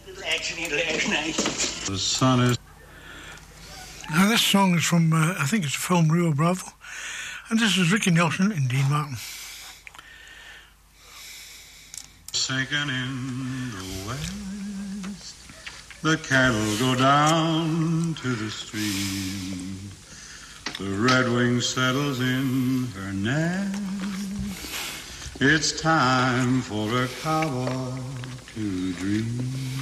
The sun is... Now this song is from, I think it's the film Rio Bravo, and this is Ricky Nelson and Dean Martin. Sinking in the west, the cattle go down to the stream. The redwing settles in her nest. It's time for a cowboy to dream.